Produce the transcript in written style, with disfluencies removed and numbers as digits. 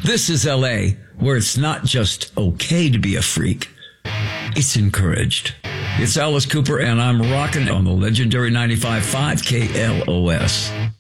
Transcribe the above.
This is LA, where it's not just okay to be a freak. It's encouraged. It's Alice Cooper, and I'm rocking on the legendary 95.5 KLOS.